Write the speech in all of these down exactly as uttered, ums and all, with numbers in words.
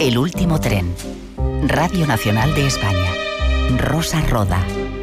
El último tren. Radio Nacional de España. Rosa Roda.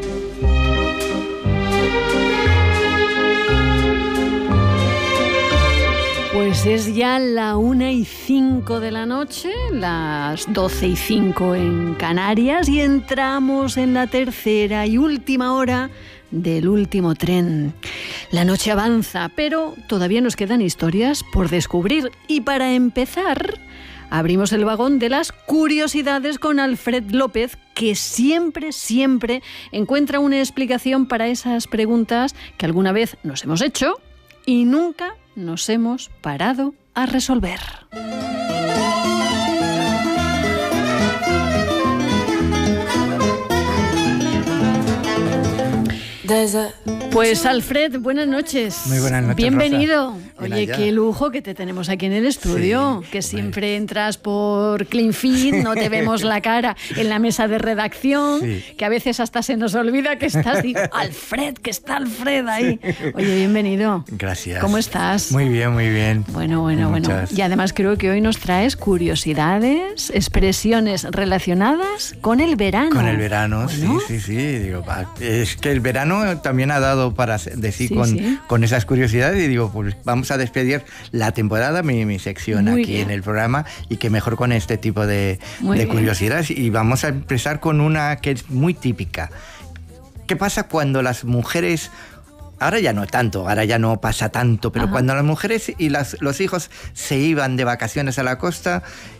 Pues es ya la una y cinco de la noche, las doce y cinco en Canarias, y entramos en la tercera y última hora del último tren. La noche avanza, pero todavía nos quedan historias por descubrir. Y para empezar, abrimos el vagón de las curiosidades con Alfred López, que siempre, siempre encuentra una explicación para esas preguntas que alguna vez nos hemos hecho y nunca nos hemos parado a resolver. Pues Alfred, buenas noches. Muy buenas noches, bienvenido. Rosa. Oye, Bien qué lujo que te tenemos aquí en el estudio, sí, que siempre bueno. entras por Clean Fit, no te vemos la cara en la mesa de redacción, sí. que a veces hasta se nos olvida que estás, digo, Alfred, que está Alfred ahí. Oye, bienvenido. Gracias. ¿Cómo estás? Muy bien, muy bien. Bueno, bueno, Muchas. bueno. Y además creo que hoy nos traes curiosidades, expresiones relacionadas con el verano. Con el verano, bueno. sí, sí, sí. Digo, es que el verano también ha dado para decir sí, con, sí. con esas curiosidades, y digo, pues vamos a despedir la temporada, mi, mi sección Muy aquí bien. en el programa, y que mejor con este tipo de, de curiosidades. Y vamos a empezar con una que es muy típica. ¿Qué pasa cuando las mujeres... Ahora ya no tanto, ahora ya no pasa tanto, pero Ajá. cuando las mujeres y las, los hijos se iban de vacaciones a la costa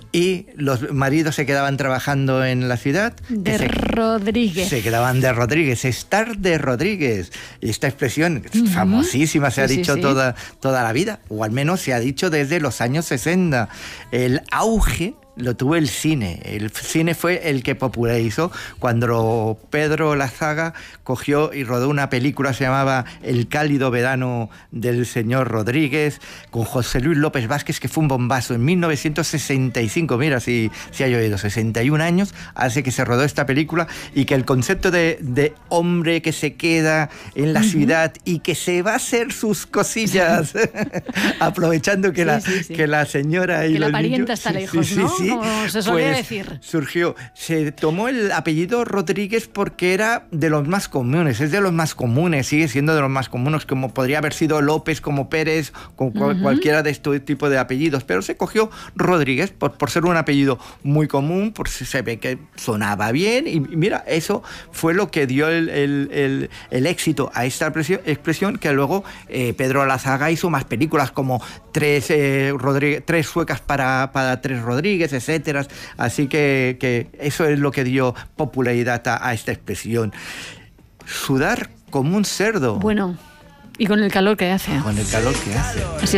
y los maridos se quedaban trabajando en la ciudad... De se, Rodríguez. Se quedaban de Rodríguez, estar de Rodríguez. Esta expresión uh-huh. famosísima, se ha sí, dicho sí, sí. Toda, toda la vida, o al menos se ha dicho desde los años sesenta. El auge lo tuvo el cine. El cine fue el que popularizó cuando Pedro Lazaga cogió y rodó una película, se llamaba El cálido verano del señor Rodríguez, con José Luis López Vázquez, que fue un bombazo en mil novecientos sesenta y cinco. Mira, si, si ha llovido, sesenta y un años hace que se rodó esta película, y que el concepto de, de hombre que se queda en la uh-huh. ciudad y que se va a hacer sus cosillas aprovechando que, sí, la, sí, sí. que la señora y que los la parienta niños, está sí, lejos, sí, ¿no? Sí, sí. Como se solía pues decir. Surgió, se tomó el apellido Rodríguez porque era de los más comunes, es de los más comunes, sigue siendo de los más comunes, como podría haber sido López, como Pérez, con uh-huh. cualquiera de este tipo de apellidos, pero se cogió Rodríguez por, por ser un apellido muy común, por se ve que sonaba bien, y mira, eso fue lo que dio el, el, el, el éxito a esta expresión, que luego eh, Pedro Lazaga hizo más películas como Tres, eh, Rodríguez, tres suecas para, para Tres Rodríguez, etcétera. Así que, que eso es lo que dio popularidad a, a esta expresión. Sudar como un cerdo. Bueno, y con el calor que hace. Con el calor que hace. Así